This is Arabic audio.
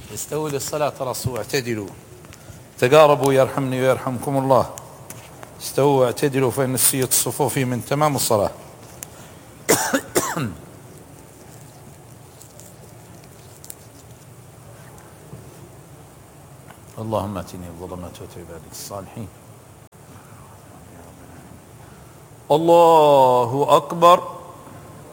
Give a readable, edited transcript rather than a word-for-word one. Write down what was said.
استووا للصلاة رسول اعتدلوا تقاربوا يرحمني ويرحمكم الله. استووا اعتدلوا فإن تسوية الصفوف من تمام الصلاة. اللهم اتني الظلمات وعبادك الصالحين. الله أكبر.